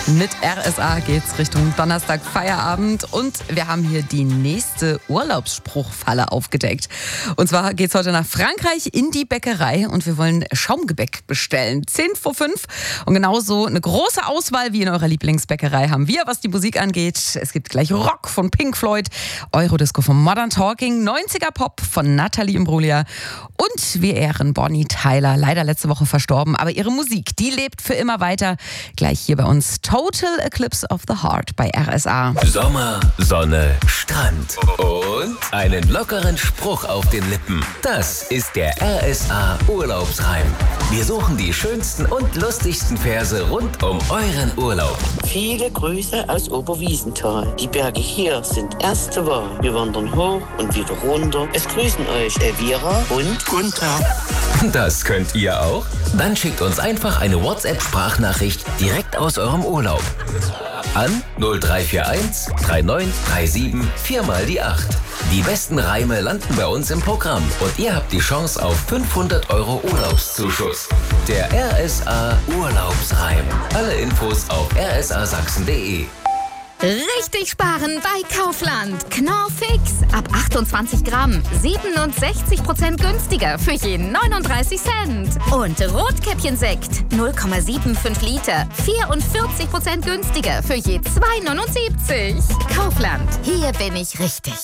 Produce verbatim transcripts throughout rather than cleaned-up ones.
Mit R S A geht's Richtung Donnerstag Feierabend und wir haben hier die nächste Urlaubsspruchfalle aufgedeckt. Und zwar geht's heute nach Frankreich in die Bäckerei und wir wollen Schaumgebäck bestellen. zehn vor fünf und genauso eine große Auswahl wie in eurer Lieblingsbäckerei haben wir, was die Musik angeht. Es gibt gleich Rock von Pink Floyd, Eurodisco von Modern Talking, neunziger Pop von Natalie Imbruglia und wir ehren Bonnie Tyler, leider letzte Woche verstorben, aber ihre Musik, die lebt für immer weiter. Gleich hier bei uns Total Eclipse of the Heart bei R S A. Sommer, Sonne, Strand und einen lockeren Spruch auf den Lippen. Das ist der R S A Urlaubsreim. Wir suchen die schönsten und lustigsten Verse rund um euren Urlaub. Viele Grüße aus Oberwiesenthal. Die Berge hier sind erste Wahl. Wir wandern hoch und wieder runter. Es grüßen euch Elvira und Gunther. Das könnt ihr auch? Dann schickt uns einfach eine WhatsApp-Sprachnachricht direkt aus eurem Urlaub. An null drei vier eins drei neun drei sieben vier mal die acht. Die besten Reime landen bei uns im Programm und ihr habt die Chance auf fünfhundert Euro Urlaubszuschuss. Der R S A Urlaubsreim. Alle Infos auf r s a sachsen punkt d e. Richtig sparen bei Kaufland. Knorr Fix. Ab achtundzwanzig Gramm. siebenundsechzig Prozent günstiger für jeden neununddreißig Cent. Und Rotkäppchensekt. null Komma fünfundsiebzig Liter. vierundvierzig Prozent günstiger für je zwei neunundsiebzig. Kaufland. Hier bin ich richtig.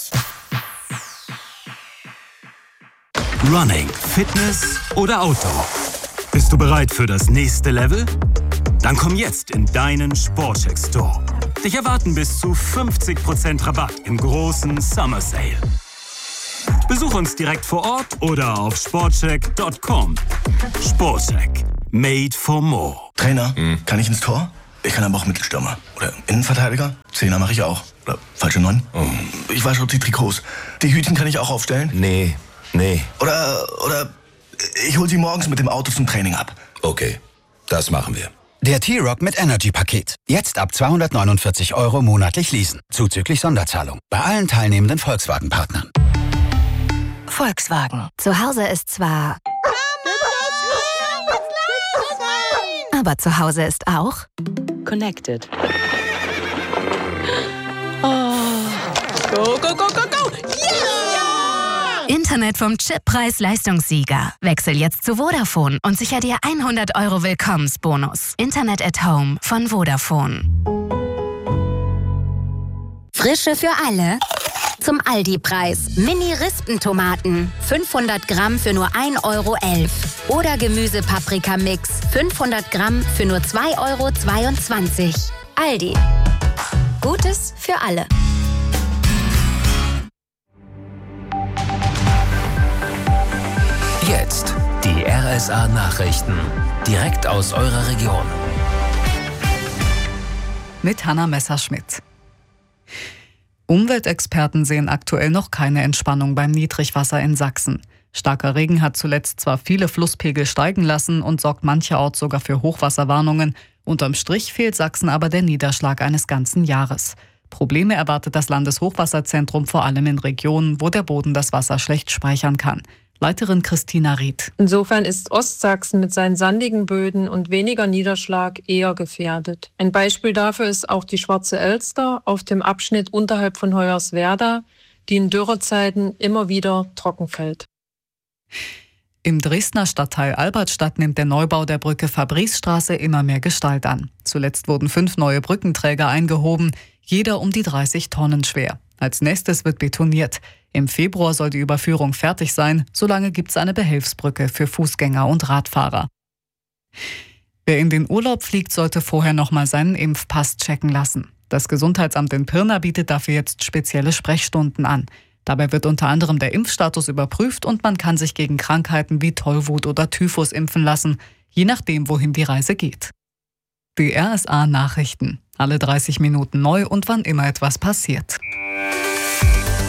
Running, Fitness oder Outdoor? Bist du bereit für das nächste Level? Dann komm jetzt in deinen Sportcheck Store. Dich erwarten bis zu fünfzig Prozent Rabatt im großen Summer Sale. Besuch uns direkt vor Ort oder auf sportcheck punkt com. Sportcheck. Made for more. Trainer, hm. kann ich ins Tor? Ich kann aber auch Mittelstürmer. Oder Innenverteidiger? Zehner mache ich auch. Oder falsche Neun? Oh. Ich wasche die Trikots. Die Hütchen kann ich auch aufstellen? Nee, nee. Oder, oder ich hol sie morgens mit dem Auto zum Training ab. Okay, das machen wir. Der T-Rock mit Energy-Paket. Jetzt ab zweihundertneunundvierzig Euro monatlich leasen. Zuzüglich Sonderzahlung. Bei allen teilnehmenden Volkswagen-Partnern. Volkswagen. Zu Hause ist zwar... Aber zu Hause ist auch... Connected. Oh. Go, go, go, go, go! Yeah! Internet vom Chip-Preis-Leistungssieger. Wechsel jetzt zu Vodafone und sicher dir hundert Euro Willkommensbonus. Internet at Home von Vodafone. Frische für alle. Zum Aldi-Preis. Mini-Rispentomaten. fünfhundert Gramm für nur ein Euro elf. Oder Gemüse-Paprika-Mix. fünfhundert Gramm für nur zwei Euro zweiundzwanzig. Aldi. Gutes für alle. Jetzt die R S A Nachrichten. Direkt aus eurer Region. Mit Hanna Messerschmidt. Umweltexperten sehen aktuell noch keine Entspannung beim Niedrigwasser in Sachsen. Starker Regen hat zuletzt zwar viele Flusspegel steigen lassen und sorgt mancherorts sogar für Hochwasserwarnungen. Unterm Strich fehlt Sachsen aber der Niederschlag eines ganzen Jahres. Probleme erwartet das Landeshochwasserzentrum vor allem in Regionen, wo der Boden das Wasser schlecht speichern kann. Leiterin Christina Ried. Insofern ist Ostsachsen mit seinen sandigen Böden und weniger Niederschlag eher gefährdet. Ein Beispiel dafür ist auch die Schwarze Elster auf dem Abschnitt unterhalb von Hoyerswerda, die in Dürrezeiten immer wieder trocken fällt. Im Dresdner Stadtteil Albertstadt nimmt der Neubau der Brücke Fabricestraße immer mehr Gestalt an. Zuletzt wurden fünf neue Brückenträger eingehoben, jeder um die dreißig Tonnen schwer. Als nächstes wird betoniert. Im Februar soll die Überführung fertig sein. Solange gibt es eine Behelfsbrücke für Fußgänger und Radfahrer. Wer in den Urlaub fliegt, sollte vorher nochmal seinen Impfpass checken lassen. Das Gesundheitsamt in Pirna bietet dafür jetzt spezielle Sprechstunden an. Dabei wird unter anderem der Impfstatus überprüft und man kann sich gegen Krankheiten wie Tollwut oder Typhus impfen lassen, je nachdem, wohin die Reise geht. Die R S A Nachrichten. Alle dreißig Minuten neu und wann immer etwas passiert.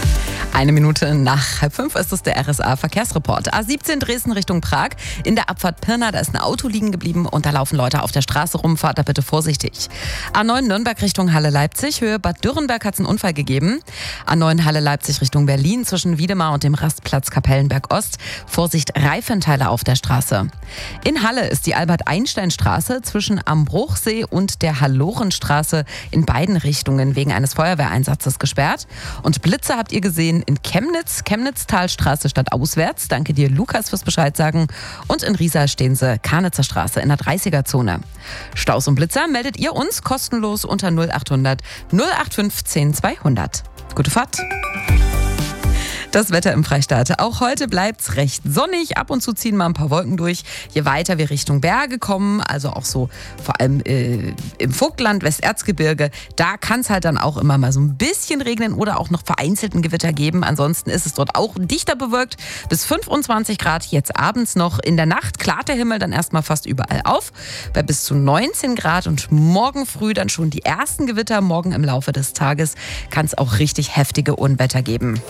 Eine Minute nach halb fünf ist es der R S A-Verkehrsreport. A siebzehn Dresden Richtung Prag. In der Abfahrt Pirna, da ist ein Auto liegen geblieben und da laufen Leute auf der Straße rum. Fahrt da bitte vorsichtig. A neun Nürnberg Richtung Halle-Leipzig. Höhe Bad Dürrenberg hat es einen Unfall gegeben. A neun Halle-Leipzig Richtung Berlin zwischen Wiedemar und dem Rastplatz Kapellenberg-Ost. Vorsicht, Reifenteile auf der Straße. In Halle ist die Albert-Einstein-Straße zwischen am Bruchsee und der Hallorenstraße in beiden Richtungen wegen eines Feuerwehreinsatzes gesperrt. Und Blitze habt ihr gesehen in Chemnitz, Chemnitz-Talstraße statt auswärts. Danke dir, Lukas, fürs Bescheid sagen. Und in Riesa stehen sie, Karnitzer Straße in der dreißiger-Zone. Staus und Blitzer meldet ihr uns kostenlos unter null achthundert null achtundfünfzehn zweihundert. Gute Fahrt! Das Wetter im Freistaat. Auch heute bleibt's recht sonnig. Ab und zu ziehen mal ein paar Wolken durch. Je weiter wir Richtung Berge kommen, also auch so vor allem äh, im Vogtland, Westerzgebirge, da kann es halt dann auch immer mal so ein bisschen regnen oder auch noch vereinzelten Gewitter geben. Ansonsten ist es dort auch dichter bewölkt. Bis fünfundzwanzig Grad jetzt abends noch. In der Nacht klart der Himmel dann erstmal fast überall auf. Bei bis zu neunzehn Grad und morgen früh dann schon die ersten Gewitter. Morgen im Laufe des Tages kann es auch richtig heftige Unwetter geben.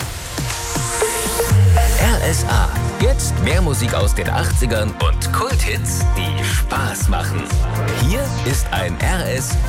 R S A. Jetzt mehr Musik aus den achtzigern und Kulthits, die Spaß machen. Hier ist ein R S